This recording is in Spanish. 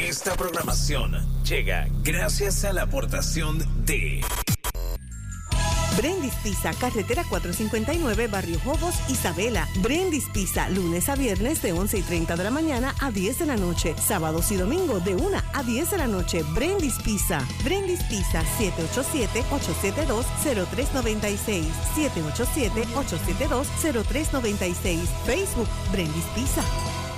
Esta programación llega gracias a la aportación de Brendis Pizza, carretera 459, Barrio Jobos, Isabela. Brendis Pizza, lunes a viernes de 11:30 de la mañana a 10 de la noche. Sábados y domingos de 1 a 10 de la noche. Brendis Pizza. Brendis Pizza, 787-872-0396. 787-872-0396. Facebook, Brendis Pizza.